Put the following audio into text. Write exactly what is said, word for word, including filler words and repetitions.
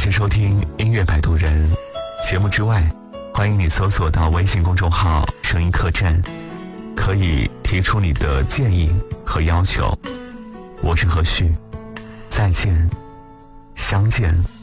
谢收听音乐摆渡人。节目之外，欢迎你搜索到微信公众号声音客栈，可以提出你的建议和要求。我是何旭，再见，相见。